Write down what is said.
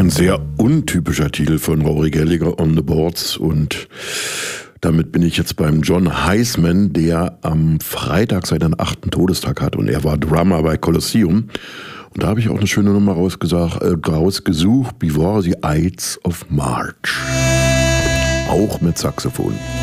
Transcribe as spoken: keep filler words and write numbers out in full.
Ein sehr untypischer Titel von Rory Gallagher, On the Boards, und damit bin ich jetzt beim John Heisman, der am Freitag seinen achten Todestag hat, und er war Drummer bei Colosseum, und da habe ich auch eine schöne Nummer rausgesagt, äh, rausgesucht, Before the Ides of March, auch mit Saxophon.